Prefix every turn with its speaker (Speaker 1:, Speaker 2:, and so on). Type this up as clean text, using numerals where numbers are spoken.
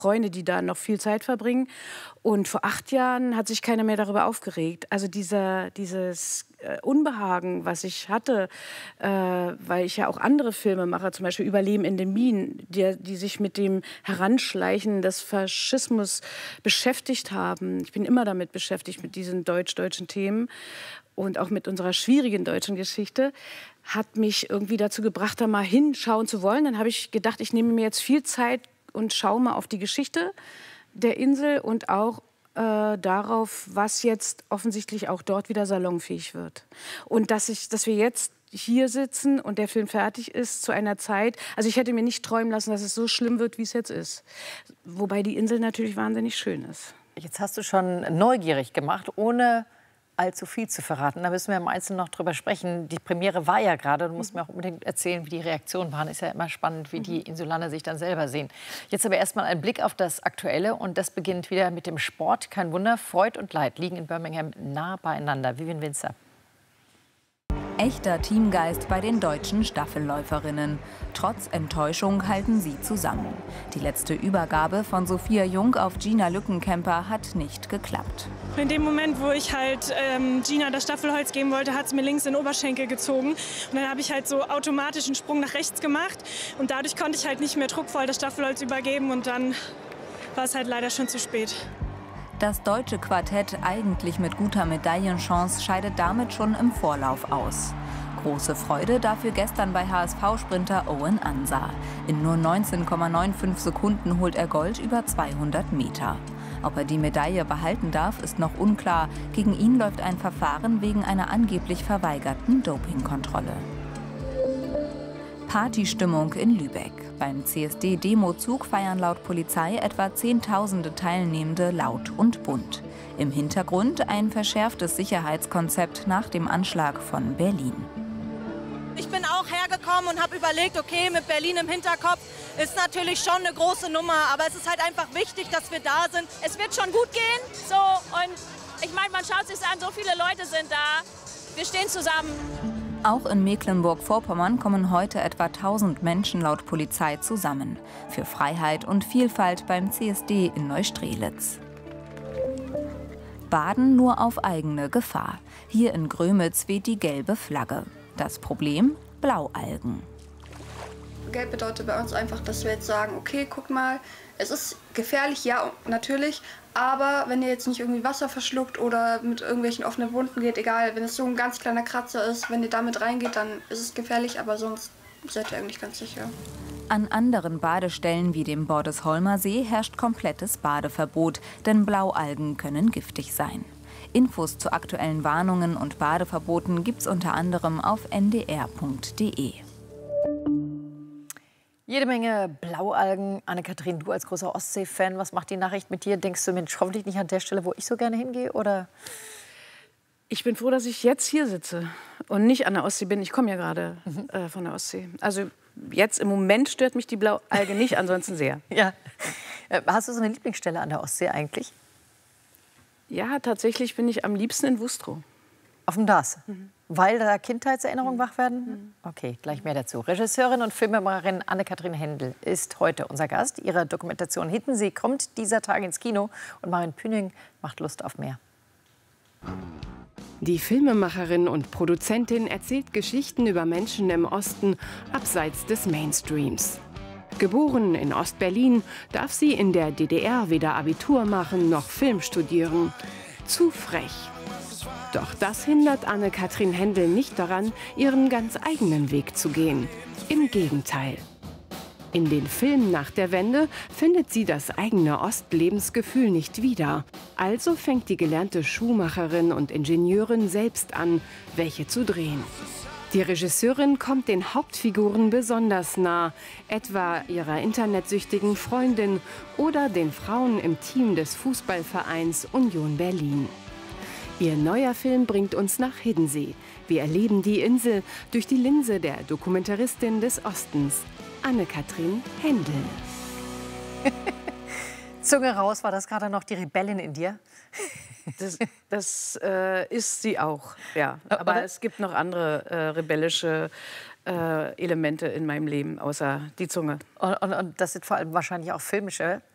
Speaker 1: Freunde, die da noch viel Zeit verbringen. Und vor 8 Jahren hat sich keiner mehr darüber aufgeregt. Also dieses Unbehagen, was ich hatte, weil ich ja auch andere Filme mache, zum Beispiel Überleben in den Minen, die sich mit dem Heranschleichen des Faschismus beschäftigt haben. Ich bin immer damit beschäftigt, mit diesen deutschen Themen und auch mit unserer schwierigen deutschen Geschichte, hat mich irgendwie dazu gebracht, da mal hinschauen zu wollen. Dann habe ich gedacht, ich nehme mir jetzt viel Zeit und schaue mal auf die Geschichte der Insel und auch darauf, was jetzt offensichtlich auch dort wieder salonfähig wird. Und dass wir jetzt hier sitzen und der Film fertig ist zu einer Zeit, also ich hätte mir nicht träumen lassen, dass es so schlimm wird, wie es jetzt ist. Wobei die Insel natürlich wahnsinnig schön ist.
Speaker 2: Jetzt hast du schon neugierig gemacht, ohne allzu viel zu verraten. Da müssen wir im Einzelnen noch drüber sprechen. Die Premiere war ja gerade. Du musst mir auch unbedingt erzählen, wie die Reaktionen waren. Ist ja immer spannend, wie die Insulaner sich dann selber sehen. Jetzt aber erstmal ein Blick auf das Aktuelle. Und das beginnt wieder mit dem Sport. Kein Wunder, Freud und Leid liegen in Birmingham nah beieinander. Vivian Winzer.
Speaker 3: Echter Teamgeist bei den deutschen Staffelläuferinnen. Trotz Enttäuschung halten sie zusammen. Die letzte Übergabe von Sophia Jung auf Gina Lückenkämper hat nicht geklappt.
Speaker 4: In dem Moment, wo ich halt Gina das Staffelholz geben wollte, hat es mir links in den Oberschenkel gezogen. Und dann habe ich halt so automatisch einen Sprung nach rechts gemacht. Und dadurch konnte ich halt nicht mehr druckvoll das Staffelholz übergeben. Und dann war es halt leider schon zu spät.
Speaker 3: Das deutsche Quartett, eigentlich mit guter Medaillenchance, scheidet damit schon im Vorlauf aus. Große Freude dafür gestern bei HSV-Sprinter Owen Ansah. In nur 19,95 Sekunden holt er Gold über 200 Meter. Ob er die Medaille behalten darf, ist noch unklar. Gegen ihn läuft ein Verfahren wegen einer angeblich verweigerten Dopingkontrolle. Partystimmung in Lübeck. Beim CSD-Demozug feiern laut Polizei etwa Zehntausende Teilnehmende laut und bunt. Im Hintergrund ein verschärftes Sicherheitskonzept nach dem Anschlag von Berlin.
Speaker 5: Ich bin auch hergekommen und habe überlegt, okay, mit Berlin im Hinterkopf ist natürlich schon eine große Nummer, aber es ist halt einfach wichtig, dass wir da sind.
Speaker 6: Es wird schon gut gehen, so, und ich meine, man schaut sich an, so viele Leute sind da, wir stehen zusammen.
Speaker 3: Auch in Mecklenburg-Vorpommern kommen heute etwa 1000 Menschen laut Polizei zusammen. Für Freiheit und Vielfalt beim CSD in Neustrelitz. Baden nur auf eigene Gefahr. Hier in Grömitz weht die gelbe Flagge. Das Problem? Blaualgen.
Speaker 7: Gelb bedeutet bei uns einfach, dass wir jetzt sagen, okay, guck mal, es ist gefährlich, ja, natürlich, aber wenn ihr jetzt nicht irgendwie Wasser verschluckt oder mit irgendwelchen offenen Wunden geht, egal, wenn es so ein ganz kleiner Kratzer ist, wenn ihr damit reingeht, dann ist es gefährlich, aber sonst seid ihr eigentlich ganz sicher.
Speaker 3: An anderen Badestellen wie dem Bordesholmer See herrscht komplettes Badeverbot, denn Blaualgen können giftig sein. Infos zu aktuellen Warnungen und Badeverboten gibt's unter anderem auf ndr.de.
Speaker 2: Jede Menge Blaualgen. Anne-Kathrin, du als großer Ostsee-Fan, was macht die Nachricht mit dir? Denkst du, Mensch, hoffentlich nicht an der Stelle, wo ich so gerne hingehe? Oder?
Speaker 1: Ich bin froh, dass ich jetzt hier sitze und nicht an der Ostsee bin. Ich komme ja gerade von der Ostsee. Also jetzt im Moment stört mich die Blaualge nicht, ansonsten sehr.
Speaker 2: Ja. Hast du so eine Lieblingsstelle an der Ostsee eigentlich?
Speaker 1: Ja, tatsächlich bin ich am liebsten in Wustrow.
Speaker 2: Auf dem DAS? Weil da Kindheitserinnerungen wach werden? Okay, gleich mehr dazu. Regisseurin und Filmemacherin Anne-Kathrin Hendel ist heute unser Gast. Ihre Dokumentation Hiddensee kommt dieser Tage ins Kino. Und Marion Püning macht Lust auf mehr.
Speaker 8: Die Filmemacherin und Produzentin erzählt Geschichten über Menschen im Osten abseits des Mainstreams. Geboren in Ostberlin, darf sie in der DDR weder Abitur machen noch Film studieren. Zu frech. Doch das hindert Anne-Kathrin Hendel nicht daran, ihren ganz eigenen Weg zu gehen. Im Gegenteil. In den Filmen nach der Wende findet sie das eigene Ostlebensgefühl nicht wieder. Also fängt die gelernte Schuhmacherin und Ingenieurin selbst an, welche zu drehen. Die Regisseurin kommt den Hauptfiguren besonders nah, etwa ihrer internetsüchtigen Freundin oder den Frauen im Team des Fußballvereins Union Berlin. Ihr neuer Film bringt uns nach Hiddensee. Wir erleben die Insel durch die Linse der Dokumentaristin des Ostens, Anne-Kathrin Hendel.
Speaker 2: Zunge raus, war das gerade noch die Rebellin in dir?
Speaker 1: Das ist sie auch, ja. Aber es gibt noch andere rebellische Elemente in meinem Leben, außer die Zunge.
Speaker 2: Und das sind vor allem wahrscheinlich auch filmische.